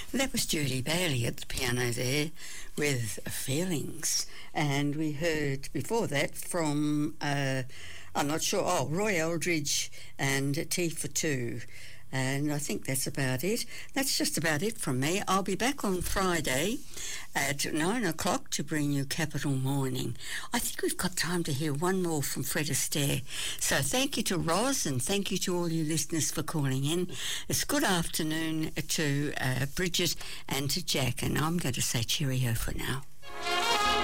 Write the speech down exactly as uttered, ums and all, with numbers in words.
That was Judy Bailey at the piano there with Feelings. And we heard before that from, uh, I'm not sure, oh, Roy Eldridge and Tea for Two. And I think that's about it. That's just about it from me. I'll be back on Friday at nine o'clock to bring you Capital Morning. I think we've got time to hear one more from Fred Astaire. So thank you to Roz and thank you to all you listeners for calling in. It's good afternoon to uh, Bridget and to Jack. And I'm going to say cheerio for now.